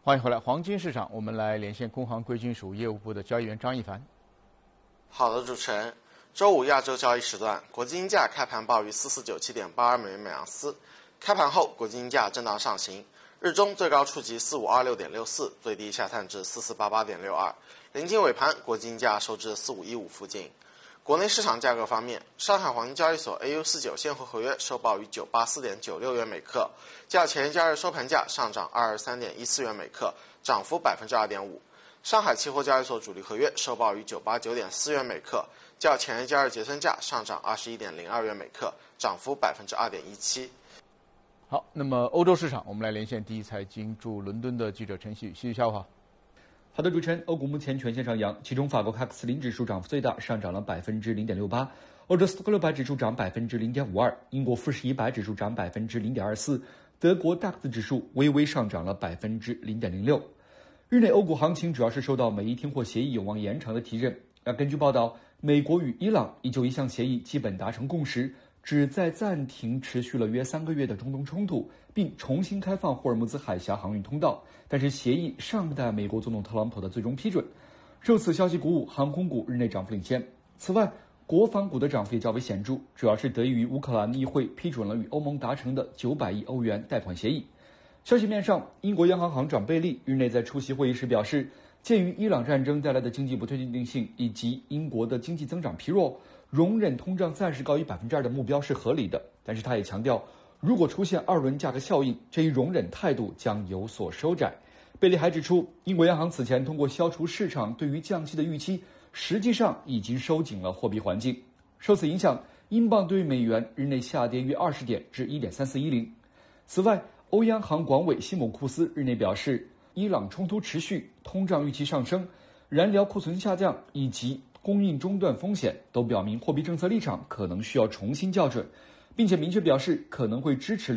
欢迎回来，黄金市场，我们来连线工行贵金属业务部的交易员张一凡。 好的，主持人。周五亚洲交易时段，国际金价开盘报于4497.82美元每盎司，开盘后国际金价震荡上行，日中最高触及4526.64，最低下探至4488.62，临近尾盘，国际金价收至4515附近。国内市场价格方面，上海黄金交易所 AU49 现货合约收报于984.96元每克，较前一交易日收盘价上涨223.14元每克，涨幅2.5%。上海期货交易所主力合约收报于989.4元每克，较前一交易日结算价上涨21.02元每克，涨幅2.17%。 好，那么欧洲市场，我们来连线第一财经驻伦敦的记者陈曦宇，曦宇下午好。 好的，主持人，欧股目前全线上扬，其中法国 CAC 40指数涨幅最大，上涨了0.68%，欧洲斯托克600指数涨0.52%，英国富时100指数涨0.24%，德国 DAX 指数微微上涨了0.06%。日内欧股行情主要是受到美伊停火协议有望延长的提振。根据报道，美国与伊朗已就一项协议基本达成共识，旨在暂停持续了约3个月的中东冲突，并重新开放霍尔木兹海峡航运通道。但是协议尚待美国总统特朗普的最终批准。受此消息鼓舞，航空股日内涨幅领先。此外，国防股的涨幅也较为显著，主要是得益于乌克兰议会批准了与欧盟达成的900亿欧元贷款协议。消息面上，英国央行行长贝利日内在出席会议时表示，鉴于伊朗战争带来的经济不确定性以及英国的经济增长疲弱，容忍通胀暂时高于 2% 的目标是合理的。但是他也强调，如果出现2轮价格效应，这一容忍态度将有所收窄。贝利还指出，英国央行此前通过消除市场对于降息的预期，实际上已经收紧了货币环境。受此影响，英镑对美元日内下跌约20点至 1.3410。此外，欧央行管委西蒙库斯日内表示，伊朗冲突持续，通胀预期上升，燃料库存下降以及供应中断风险都表明货币政策立场可能需要重新校准，并且明确表示可能会支持